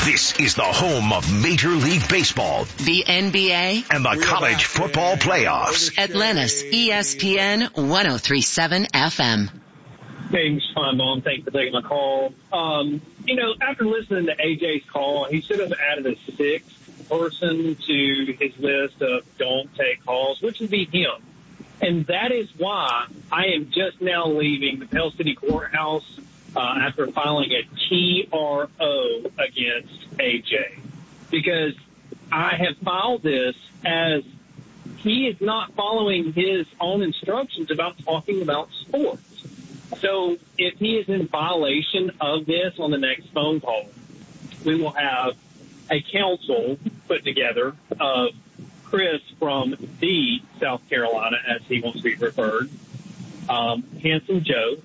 This is the home of Major League Baseball, the NBA, and the college football playoffs. Atlanta's ESPN 103.7 FM. Hey, Sean Bond, thanks for taking my call. After listening to AJ's call, he should have added a sixth person to his list of don't take calls, which would be him. And that is why I am just now leaving the Pell City Courthouse after filing a TRO against AJ. Because I have filed this as he is not following his own instructions about talking about sports. So if he is in violation of this on the next phone call, we will have a council put together of Chris from the South Carolina, as he wants to be referred, Handsome Joe,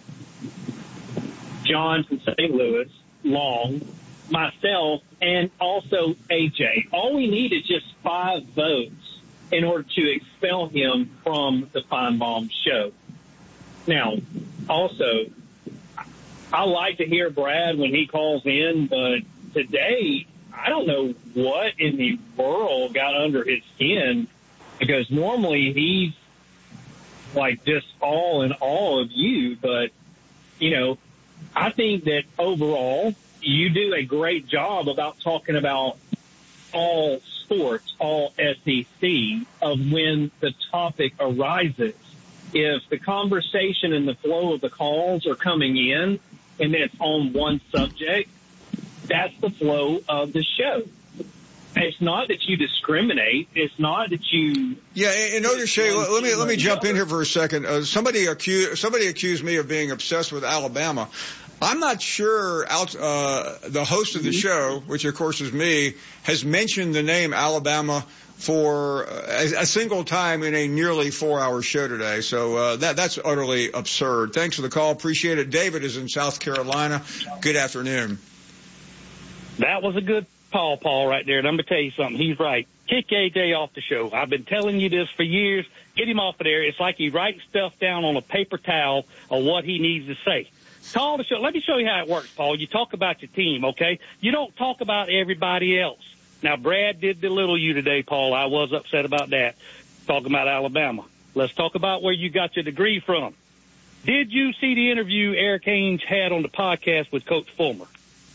John from St. Louis, Long, myself, and also AJ. All we need is just 5 votes in order to expel him from the Feinbaum show. Now, also, I like to hear Brad when he calls in, but today, I don't know what in the world got under his skin, because normally he's like just all in all of you. But, I think that overall you do a great job about talking about all sports, all SEC, of when the topic arises. If the conversation and the flow of the calls are coming in and it's on one subject, that's the flow of the show. It's not that you discriminate. It's not that you. Yeah, and O'Shea, let me jump in here for a second. Somebody accused me of being obsessed with Alabama. I'm not sure the host of the show, which of course is me, has mentioned the name Alabama for a single time in a nearly 4-hour show today. So that's utterly absurd. Thanks for the call. Appreciate it. David is in South Carolina. Good afternoon. That was a good call, Paul, right there. And I'm going to tell you something. He's right. Kick AJ off the show. I've been telling you this for years. Get him off of there. It's like he writes stuff down on a paper towel of what he needs to say. Call the show. Let me show you how it works, Paul. You talk about your team, okay? You don't talk about everybody else. Now, Brad did belittle you today, Paul. I was upset about that, talking about Alabama. Let's talk about where you got your degree from. Did you see the interview Eric Haynes had on the podcast with Coach Fulmer?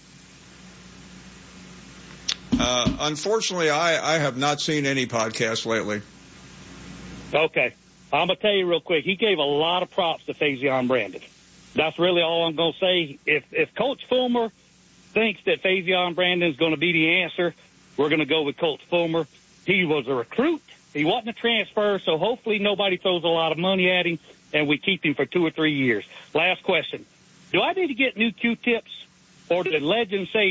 Unfortunately, I have not seen any podcasts lately. Okay. I'm going to tell you real quick. He gave a lot of props to Faison Brandon. That's really all I'm going to say. If Coach Fulmer thinks that Faison Brandon is going to be the answer, we're going to go with Coach Fulmer. He was a recruit. He wasn't a transfer, so hopefully nobody throws a lot of money at him, and we keep him for 2 or 3 years. Last question. Do I need to get new Q-tips, or did legends say